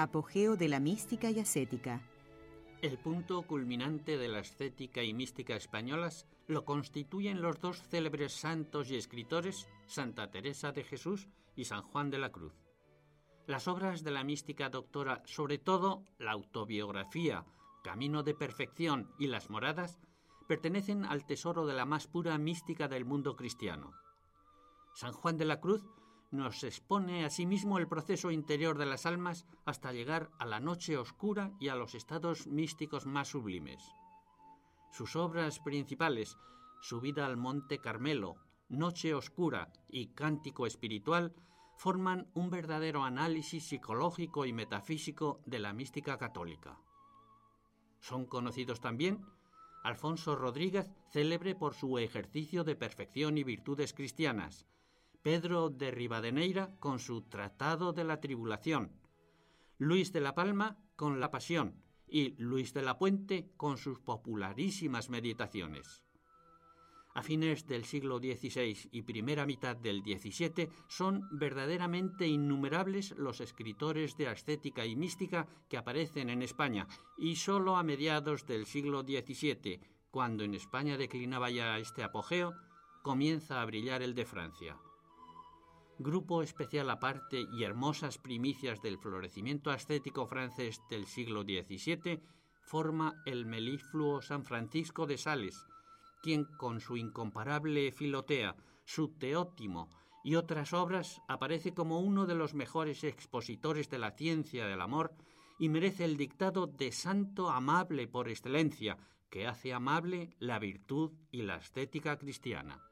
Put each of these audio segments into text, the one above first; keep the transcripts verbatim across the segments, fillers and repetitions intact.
Apogeo de la mística y ascética. El punto culminante de la ascética y mística españolas lo constituyen los dos célebres santos y escritores, Santa Teresa de Jesús y San Juan de la Cruz. Las obras de la mística doctora, sobre todo la autobiografía, Camino de Perfección y Las Moradas, pertenecen al tesoro de la más pura mística del mundo cristiano. San Juan de la Cruz nos expone asimismo el proceso interior de las almas hasta llegar a la noche oscura y a los estados místicos más sublimes. Sus obras principales, Subida al Monte Carmelo, Noche Oscura y Cántico Espiritual, forman un verdadero análisis psicológico y metafísico de la mística católica. Son conocidos también Alfonso Rodríguez, célebre por su ejercicio de perfección y virtudes cristianas; Pedro de Rivadeneira, con su Tratado de la Tribulación; Luis de la Palma, con la Pasión; y Luis de la Puente, con sus popularísimas meditaciones. A fines del siglo dieciséis y primera mitad del diecisiete son verdaderamente innumerables los escritores de ascética y mística que aparecen en España, y sólo a mediados del siglo diecisiete, cuando en España declinaba ya este apogeo, comienza a brillar el de Francia. Grupo especial aparte y hermosas primicias del florecimiento ascético francés del siglo diecisiete forma el melifluo San Francisco de Sales, quien con su incomparable Filotea, su Teótimo y otras obras aparece como uno de los mejores expositores de la ciencia del amor y merece el dictado de santo amable por excelencia, que hace amable la virtud y la ascética cristiana.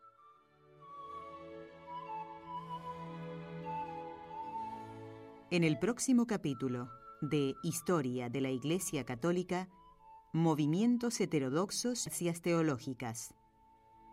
En el próximo capítulo de Historia de la Iglesia Católica, movimientos heterodoxos y teológicas.